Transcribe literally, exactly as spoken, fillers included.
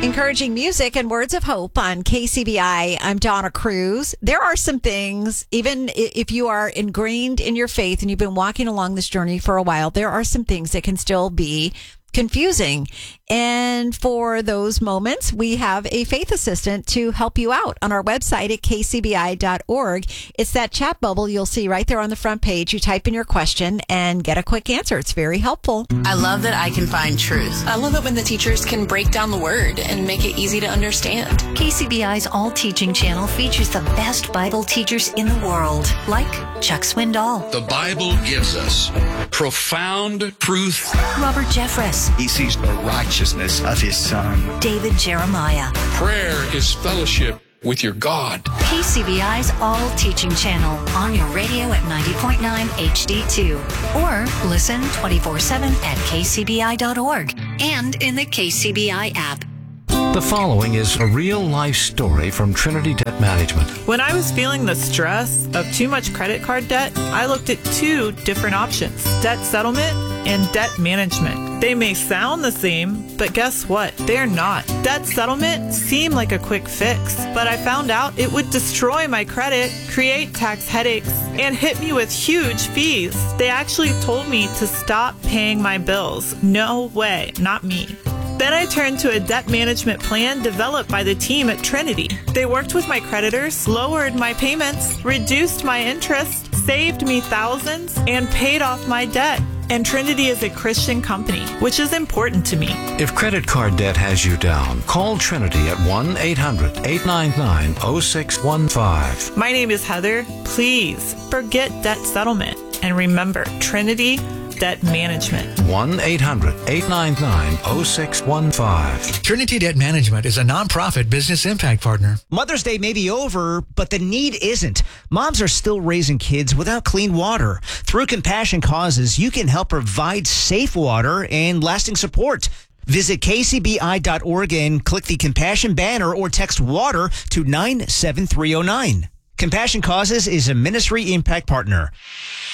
Encouraging music and words of hope on K C B I. I'm Donna Cruz. There are some things, even if you are ingrained in your faith and you've been walking along this journey for a while, there are some things that can still be confusing. And for those moments, we have a faith assistant to help you out on our website at k c b i dot org. It's that chat bubble you'll see right there on the front page. You type in your question and get a quick answer. It's very helpful. I love that I can find truth. I love it when the teachers can break down the word and make it easy to understand. K C B I's All Teaching channel features the best Bible teachers in the world, like Chuck Swindoll. The Bible gives us profound truth. Robert Jeffress. He sees the righteousness of his son. David Jeremiah. Prayer is fellowship with your God. K C B I's All Teaching channel on your radio at ninety point nine H D two. Or listen twenty-four seven at k c b i dot org and in the K C B I app. The following is a real-life story from Trinity Debt Management. When I was feeling the stress of too much credit card debt, I looked at two different options, debt settlement and debt management. They may sound the same, but guess what? They're not. Debt settlement seemed like a quick fix, but I found out it would destroy my credit, create tax headaches, and hit me with huge fees. They actually told me to stop paying my bills. No way, not me. Then I turned to a debt management plan developed by the team at Trinity. They worked with my creditors, lowered my payments, reduced my interest, saved me thousands, and paid off my debt. And Trinity is a Christian company, which is important to me. If credit card debt has you down, call Trinity at one eight hundred eight nine nine oh six one five. My name is Heather. Please forget debt settlement and remember Trinity Debt Management. one eight hundred eight nine nine oh six one five. Trinity Debt Management is a nonprofit business impact partner. Mother's Day may be over, but the need isn't. Moms are still raising kids without clean water. Through Compassion Causes, you can help provide safe water and lasting support. Visit k c b i dot org and click the Compassion banner or text WATER to nine seven three oh nine. Compassion Causes is a ministry impact partner.